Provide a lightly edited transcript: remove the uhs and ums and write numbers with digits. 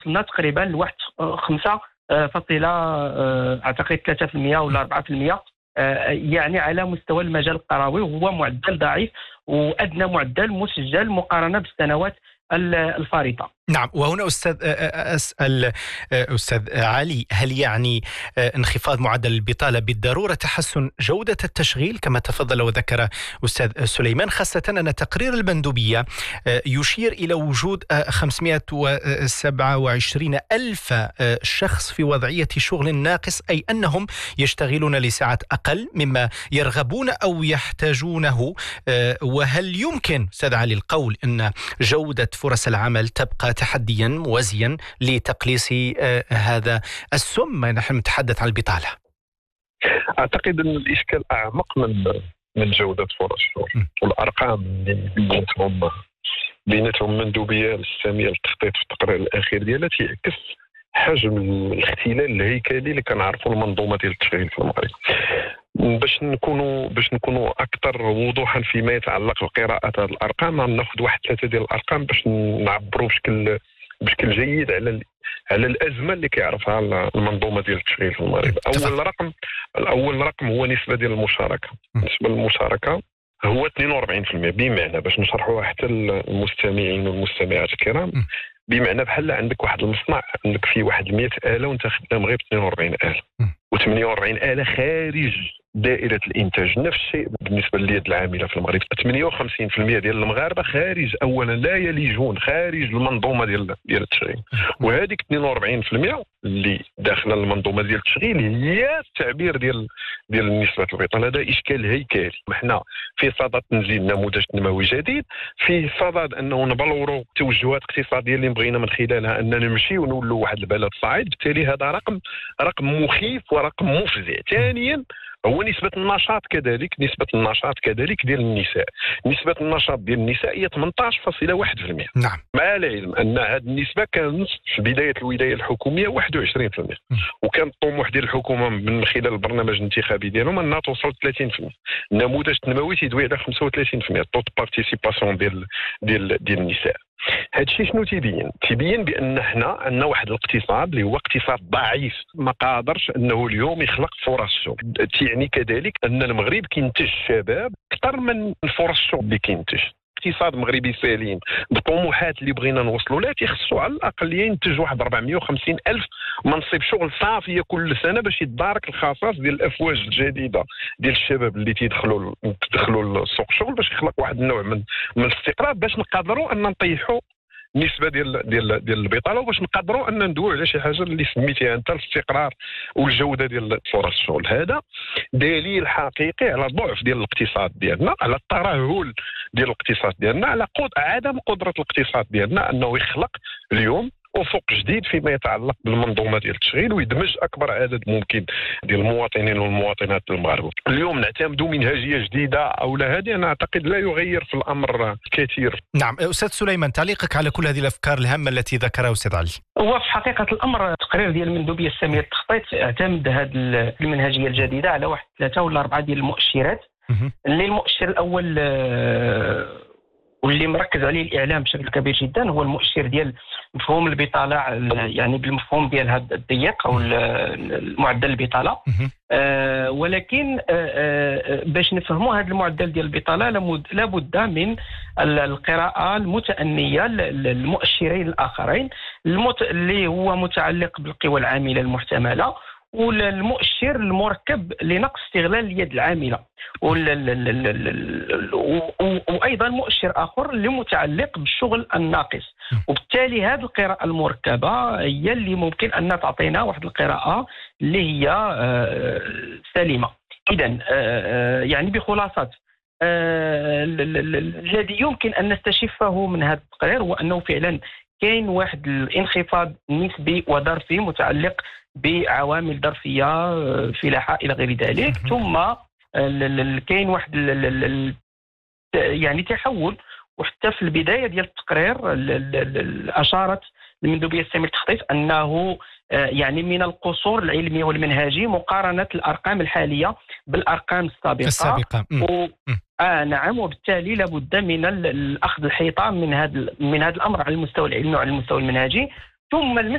وصلنا تقريبا لواحد 5 فاصلة اعتقد 3% ولا 4%. يعني على مستوى المجال القروي هو معدل ضعيف وادنى معدل مسجل مقارنه بالسنوات الفارطه. نعم، وهنا أسأل أستاذ علي، هل يعني انخفاض معدل البطالة بالضرورة تحسن جودة التشغيل كما تفضل وذكر أستاذ سليمان، خاصة أن تقرير المندوبية يشير إلى وجود 527 ألف شخص في وضعية شغل ناقص، أي أنهم يشتغلون لساعات أقل مما يرغبون أو يحتاجونه. وهل يمكن أستاذ علي القول أن جودة فرص العمل تبقى تحديا موازيا لتقليص هذا السم؟ نحن نتحدث عن البطالة. أعتقد أن الإشكال أعمق من جودة فرص الشغل، والأرقام اللي بينتهم مندوبية السامية للتخطيط في التقرير الأخير ديالها تعكس حجم الاختلال الهيكلي اللي كنعرفوا المنظومة ديال التشغيل في المغرب. باش نكونوا اكثر وضوحا فيما يتعلق بقراءه هذه الارقام، ناخذ واحد 3 ديال الارقام باش نعبروا بشكل جيد على الازمه اللي كيعرفها المنظومه ديال التشغيل في المغرب. اول رقم هو نسبه ديال المشاركه. بالنسبه للمشاركه هو 42%، بمعنى باش نشرحوها حتى المستمعين والمستمعات الكرام، بمعنى بحال عندك واحد المصنع عندك فيه واحد 100 آلة وانت خدام غير 42 آلة، و48 آلة خارج دائرة الإنتاج. نفس الشيء بالنسبة لليد العاملة في المغرب، 58% ديال المغاربة خارج، أولا لا يليجون خارج المنظومة ديال التشغيل، وهذيك 42% اللي داخله المنظومة ديال التشغيل هي التعبير ديال نسبة البطالة. هذا إشكال هيكلي. احنا في صدد تنزيل نموذج تنموي جديد، في صدد أنه نبلوروا توجهات اقتصادية اللي بغينا من خلالها أننا نمشيو ونولوا واحد البلد صاعد. بالتالي هذا رقم مخيف ورقم مفزع. ثانيا هو نسبة النشاط كذلك ديال النساء. نسبة النشاط ديال النساء هي 18.1%. نعم. مع العلم أن هذه النسبة كانت في بداية الولاية الحكومية 21%، وكان الطموح ديال الحكومة من خلال البرنامج الانتخابي ديالهم أنها توصل 30%. النموذج التنموي تيدوي على 35% طوط بارتيسيباسيون ديال النساء. هذا الشيء شنو تيبين بان حنا عندنا واحد الاقتصاد اللي هو اقتصاد ضعيف، ما قادرش انه اليوم يخلق فرص شغل. تعني كذلك ان المغرب كينتج شباب اكثر من فرص الشغل اللي كينتج. اقتصاد مغربي سليم بطموحات اللي بغينا نوصلوا لها تيخصوا على الاقل ينتج واحد 450 الف منصب شغل صافيه كل سنه باش يتدارك الخصاص ديال الافواج الجديده ديال الشباب اللي تيدخلوا لسوق الشغل، باش يخلق واحد النوع من الاستقرار، باش نقدروا ان نطيحوا النسبه ديال البطاله، وباش نقدروا ان ندويو على شي حاجه اللي سميتيها انت الاستقرار والجوده ديال فرص الشغل. هذا دليل حقيقي على ضعف ديال الاقتصاد ديالنا، على الترهل ديال الاقتصاد ديالنا، على عدم قدره الاقتصاد ديالنا انه يخلق اليوم افق جديد فيما يتعلق بالمنظومه ديال التشغيل ويدمج اكبر عدد ممكن ديال المواطنين والمواطنات المغاربه. اليوم نعتمدوا منهجيه جديده او لا، هذه انا اعتقد لا يغير في الامر كثير. نعم، استاذ سليمان، تعليقك على كل هذه الافكار الهامه التي ذكرها استاذ علي. هو في حقيقه الامر التقرير ديال المندوبيه الساميه للتخطيط اعتمد هذه المنهجيه الجديده على واحد 3 ولا 4 ديال المؤشرات. اللي المؤشر الاول واللي مركز عليه الإعلام بشكل كبير جدا هو المؤشر ديال مفهوم البطالة، يعني بالمفهوم ديال هذا الضيق أو المعدل البطالة. ولكن باش نفهموا هذا المعدل ديال البطالة لابد من القراءة المتأنية للمؤشرين الآخرين اللي هو متعلق بالقوى العاملة المحتملة، والمؤشر المركب لنقص استغلال اليد العاملة، وأيضا مؤشر آخر اللي متعلق بالشغل الناقص. وبالتالي هذه القراءة المركبة هي اللي ممكن أن تعطينا واحد القراءة اللي هي سليمة. إذن يعني بخلاصة الذي يمكن أن نستشفه من هذا التقرير هو أنه فعلا كاين واحد الانخفاض نسبي وظرفي متعلق بعوامل ظرفيه فلاحه الى غير ذلك، ثم كاين واحد يعني تحول. وحتى في البدايه ديال التقرير اشارت المندوبيه الساميه للتخطيط انه يعني من القصور العلمي والمنهجي مقارنه الارقام الحاليه بالارقام السابقه. نعم، وبالتالي لابد من الاخذ الحيطه من هذا الامر على المستوى العلمي وعلى المستوى المنهجي. ثم